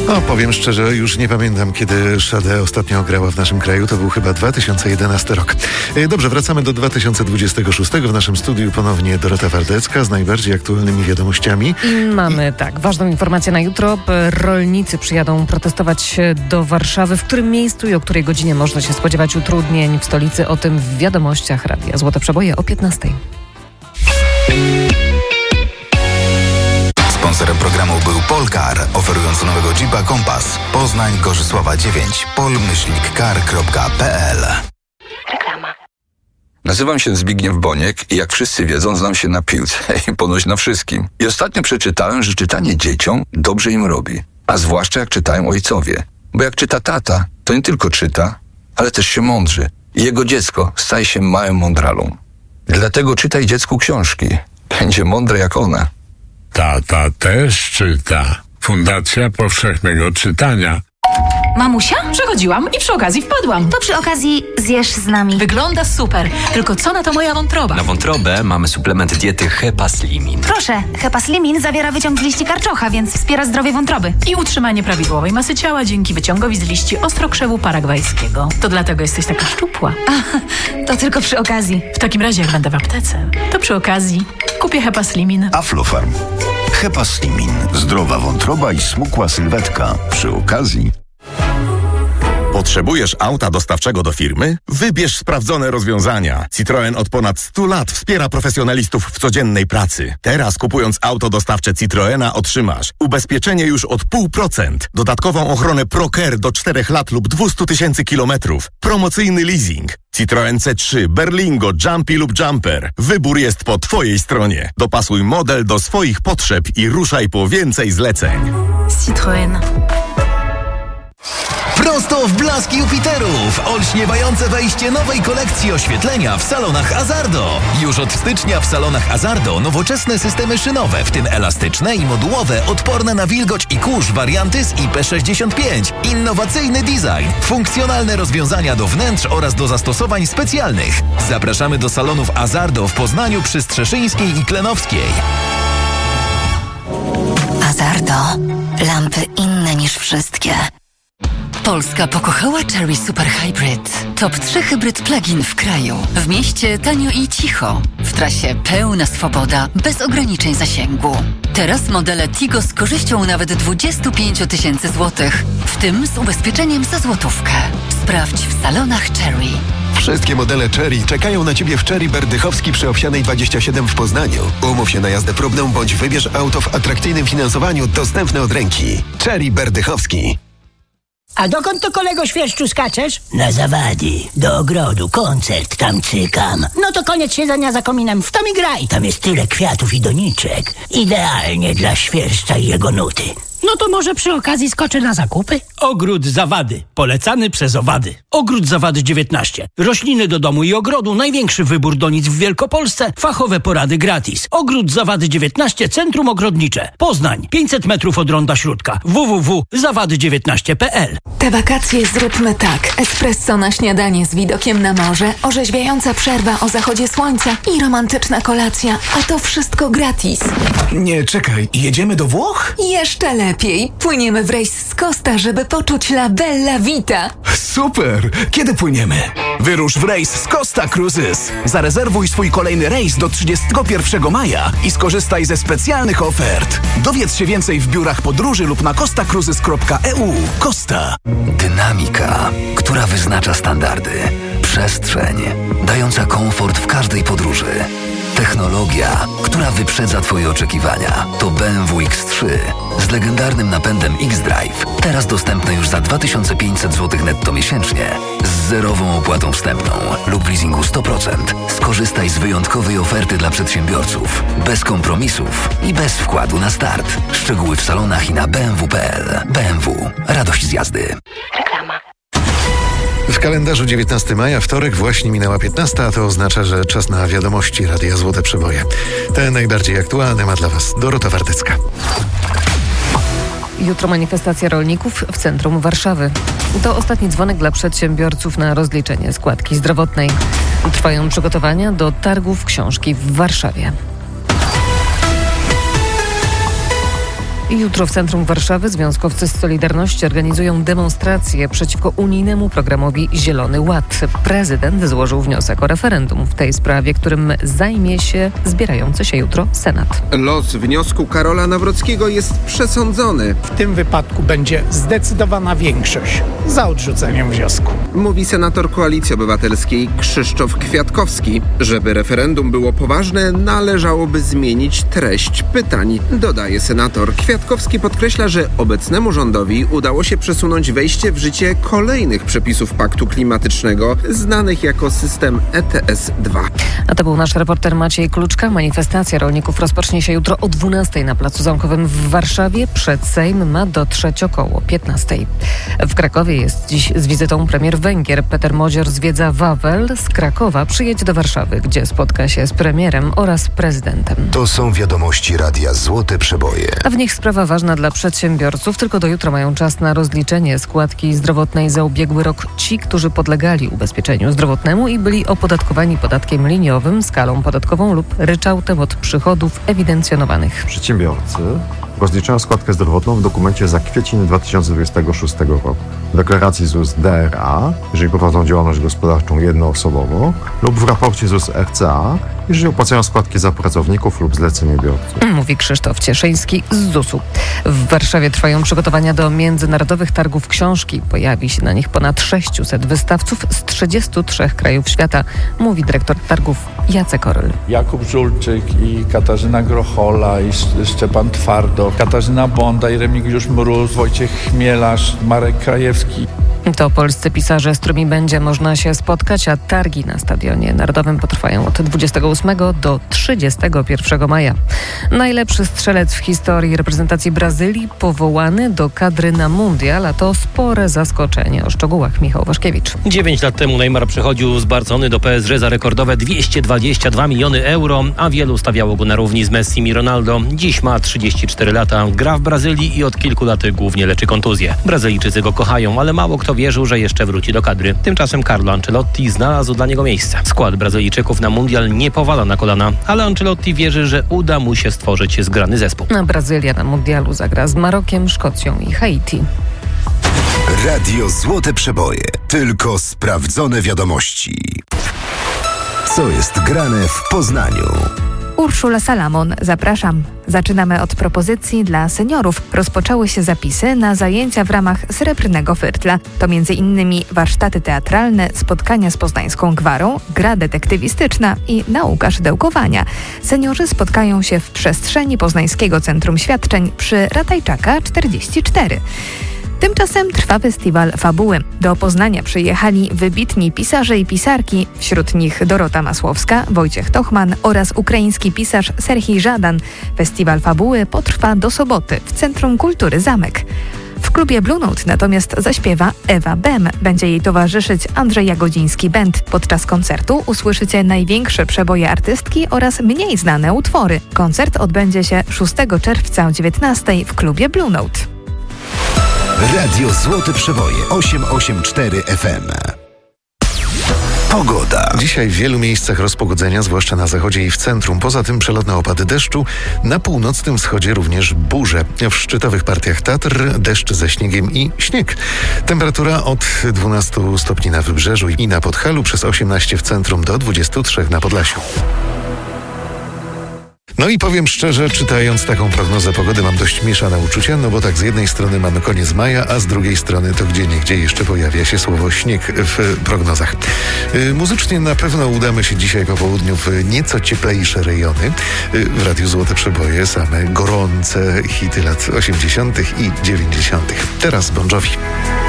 Powiem szczerze, już nie pamiętam, kiedy Sade ostatnio grała w naszym kraju. To był chyba 2011 rok. Dobrze, wracamy do 2026. W naszym studiu ponownie Dorota Wardecka z najbardziej aktualnymi wiadomościami. Mamy ważną informację na jutro. Rolnicy przyjadą protestować do Warszawy. W którym miejscu i o której godzinie można się spodziewać utrudnień w stolicy? O tym w wiadomościach Radia Złote Przeboje o 15:00. Sponsorem programu był Polkar, oferujący nowego Jeepa Compass. Poznań, Gorzysława 9, pol-kar.pl. Reklama. Nazywam się Zbigniew Boniek i jak wszyscy wiedzą, znam się na piłce i ponoć na wszystkim. I ostatnio przeczytałem, że czytanie dzieciom dobrze im robi. A zwłaszcza jak czytają ojcowie. Bo jak czyta tata, to nie tylko czyta, ale też się mądrzy. I jego dziecko staje się małym mądralą. Dlatego czytaj dziecku książki. Będzie mądre jak ona. Tata też czyta. Fundacja Powszechnego Czytania. Mamusia? Przechodziłam i przy okazji wpadłam. To przy okazji zjesz z nami. Wygląda super. Tylko co na to moja wątroba? Na wątrobę mamy suplement diety Hepaslimin. Proszę, Hepaslimin zawiera wyciąg z liści karczocha, więc wspiera zdrowie wątroby. I utrzymanie prawidłowej masy ciała dzięki wyciągowi z liści ostrokrzewu paragwajskiego. To dlatego jesteś taka szczupła. To tylko przy okazji. W takim razie, jak będę w aptece, to przy okazji kupię Hepaslimin. Aflofarm. Hepaslimin. Zdrowa wątroba i smukła sylwetka. Przy okazji. Potrzebujesz auta dostawczego do firmy? Wybierz sprawdzone rozwiązania. Citroen od ponad 100 lat wspiera profesjonalistów w codziennej pracy. Teraz kupując auto dostawcze Citroena otrzymasz ubezpieczenie już od 0,5%, dodatkową ochronę ProCare do 4 lat lub 200 000 kilometrów, promocyjny leasing. Citroen C3, Berlingo, Jumpy lub Jumper. Wybór jest po Twojej stronie. Dopasuj model do swoich potrzeb i ruszaj po więcej zleceń. Citroen. Prosto w blask Jupiterów! Olśniewające wejście nowej kolekcji oświetlenia w salonach Azardo. Już od stycznia w salonach Azardo nowoczesne systemy szynowe, w tym elastyczne i modułowe, odporne na wilgoć i kurz warianty z IP65. Innowacyjny design, funkcjonalne rozwiązania do wnętrz oraz do zastosowań specjalnych. Zapraszamy do salonów Azardo w Poznaniu przy Strzeszyńskiej i Klenowskiej. Azardo. Lampy inne niż wszystkie. Polska pokochała Chery Super Hybrid. Top 3 hybryd plug-in w kraju. W mieście tanio i cicho. W trasie pełna swoboda, bez ograniczeń zasięgu. Teraz modele Tigo z korzyścią nawet 25 000 złotych, w tym z ubezpieczeniem za złotówkę. Sprawdź w salonach Chery. Wszystkie modele Chery czekają na Ciebie w Chery Berdychowski przy Owsianej 27 w Poznaniu. Umów się na jazdę próbną bądź wybierz auto w atrakcyjnym finansowaniu dostępne od ręki. Chery Berdychowski. A dokąd to, kolego Świerszczu, skaczesz? Na zawady, do ogrodu, koncert tam cykam. No to koniec siedzenia za kominem, w to mi graj. Tam jest tyle kwiatów i doniczek. Idealnie dla Świerszcza i jego nuty. No to może przy okazji skoczę na zakupy? Ogród Zawady, polecany przez owady. Ogród Zawady 19. Rośliny do domu i ogrodu, największy wybór donic w Wielkopolsce, fachowe porady gratis. Ogród Zawady 19, Centrum Ogrodnicze. Poznań, 500 metrów od Ronda Śródka. www.zawady19.pl. Te wakacje zróbmy tak. Espresso na śniadanie z widokiem na morze, orzeźwiająca przerwa o zachodzie słońca i romantyczna kolacja. A to wszystko gratis. Nie, czekaj, jedziemy do Włoch? Jeszcze lepiej. Płyniemy w rejs z Costa, żeby poczuć la bella vita. Super! Kiedy płyniemy? Wyrusz w rejs z Costa Cruises. Zarezerwuj swój kolejny rejs do 31 maja i skorzystaj ze specjalnych ofert. Dowiedz się więcej w biurach podróży lub na costacruises.eu. Costa. Dynamika, która wyznacza standardy. Przestrzeń, dająca komfort w każdej podróży. Technologia, która wyprzedza Twoje oczekiwania. To BMW X3 z legendarnym napędem X-Drive. Teraz dostępne już za 2500 zł netto miesięcznie. Z zerową opłatą wstępną lub w leasingu 100%. Skorzystaj z wyjątkowej oferty dla przedsiębiorców. Bez kompromisów i bez wkładu na start. Szczegóły w salonach i na bmw.pl. BMW. Radość z jazdy. Reklama. W kalendarzu 19 maja, wtorek, właśnie minęła 15, a to oznacza, że czas na wiadomości Radia Złote Przeboje. Te najbardziej aktualne ma dla Was Dorota Wardecka. Jutro manifestacja rolników w centrum Warszawy. To ostatni dzwonek dla przedsiębiorców na rozliczenie składki zdrowotnej. Trwają przygotowania do targów książki w Warszawie. Jutro w centrum Warszawy związkowcy z Solidarności organizują demonstrację przeciwko unijnemu programowi Zielony Ład. Prezydent złożył wniosek o referendum w tej sprawie, którym zajmie się zbierający się jutro Senat. Los wniosku Karola Nawrockiego jest przesądzony. W tym wypadku będzie zdecydowana większość za odrzuceniem wniosku. Mówi senator Koalicji Obywatelskiej Krzysztof Kwiatkowski. Żeby referendum było poważne, należałoby zmienić treść pytań, dodaje senator. Kwiatkowski podkreśla, że obecnemu rządowi udało się przesunąć wejście w życie kolejnych przepisów Paktu Klimatycznego, znanych jako system ETS-2. A to był nasz reporter Maciej Kluczka. Manifestacja rolników rozpocznie się jutro o 12:00 na Placu Zamkowym w Warszawie. Przed Sejm ma dotrzeć około 15:00. W Krakowie jest dziś z wizytą premier Węgier. Peter Modzior zwiedza Wawel. Z Krakowa przyjedzie do Warszawy, gdzie spotka się z premierem oraz prezydentem. To są wiadomości Radia Złote Przeboje. A w nich sprawa ważna dla przedsiębiorców. Tylko do jutra mają czas na rozliczenie składki zdrowotnej za ubiegły rok ci, którzy podlegali ubezpieczeniu zdrowotnemu i byli opodatkowani podatkiem liniowym, skalą podatkową lub ryczałtem od przychodów ewidencjonowanych. Przedsiębiorcy rozliczają składkę zdrowotną w dokumencie za kwiecień 2026 roku. W deklaracji ZUS DRA, jeżeli prowadzą działalność gospodarczą jednoosobowo, lub w raporcie ZUS RCA, jeżeli opłacają składki za pracowników lub zleceniobiorców. Mówi Krzysztof Cieszyński z ZUS-u. W Warszawie trwają przygotowania do międzynarodowych targów książki. Pojawi się na nich ponad 600 wystawców z 33 krajów świata, mówi dyrektor targów Jacek Oryl. Jakub Żulczyk i Katarzyna Grochola i Szczepan Twardo, Katarzyna Bonda i Remigiusz Mróz, Wojciech Chmielarz, Marek Krajewski. To polscy pisarze, z którymi będzie można się spotkać, a targi na Stadionie Narodowym potrwają od 28 do 31 maja. Najlepszy strzelec w historii reprezentacji Brazylii powołany do kadry na mundial, a to spore zaskoczenie. O szczegółach Michał Waszkiewicz. 9 lat temu Neymar przychodził z Barcelony do PSG za rekordowe 222 miliony euro, a wielu stawiało go na równi z Messim i Ronaldo. Dziś ma 34 lata, gra w Brazylii i od kilku lat głównie leczy kontuzje. Brazylijczycy go kochają, ale mało kto wierzył, że jeszcze wróci do kadry. Tymczasem Carlo Ancelotti znalazł dla niego miejsce. Skład Brazylijczyków na mundial nie powala na kolana, ale Ancelotti wierzy, że uda mu się stworzyć zgrany zespół. A Brazylia na mundialu zagra z Marokiem, Szkocją i Haiti. Radio Złote Przeboje. Tylko sprawdzone wiadomości. Co jest grane w Poznaniu? Urszula Salamon, zapraszam. Zaczynamy od propozycji dla seniorów. Rozpoczęły się zapisy na zajęcia w ramach Srebrnego Wyrtla. To m.in. warsztaty teatralne, spotkania z poznańską gwarą, gra detektywistyczna i nauka szydełkowania. Seniorzy spotkają się w przestrzeni Poznańskiego Centrum Świadczeń przy Ratajczaka 44. Tymczasem trwa festiwal Fabuły. Do Poznania przyjechali wybitni pisarze i pisarki, wśród nich Dorota Masłowska, Wojciech Tochman oraz ukraiński pisarz Serhij Żadan. Festiwal Fabuły potrwa do soboty w Centrum Kultury Zamek. W klubie Blue Note natomiast zaśpiewa Ewa Bem. Będzie jej towarzyszyć Andrzej Jagodziński Band. Podczas koncertu usłyszycie największe przeboje artystki oraz mniej znane utwory. Koncert odbędzie się 6 czerwca o 19:00 w klubie Blue Note. Radio Złote Przeboje 884 FM. Pogoda. Dzisiaj w wielu miejscach rozpogodzenia, zwłaszcza na zachodzie i w centrum. Poza tym przelotne opady deszczu. Na północnym wschodzie również burze. W szczytowych partiach Tatr deszcz ze śniegiem i śnieg. Temperatura od 12 stopni na Wybrzeżu i na Podhalu, przez 18 w centrum do 23 na Podlasiu. No i powiem szczerze, czytając taką prognozę pogody, mam dość mieszane uczucia, no bo tak z jednej strony mamy koniec maja, a z drugiej strony to gdzieniegdzie jeszcze pojawia się słowo śnieg w prognozach. Muzycznie na pewno udamy się dzisiaj po południu w nieco cieplejsze rejony. W Radiu Złote Przeboje same gorące hity lat 80. i 90. Teraz Bon Jovi.